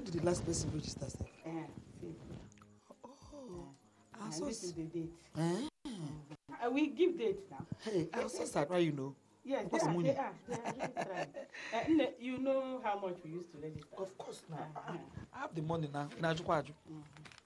did the last person register? So this is the date. We give date now. Hey, I'm so sad, right? You know. Yes, they are really trying. You know how much we used to register? Of course, now. I have the money now.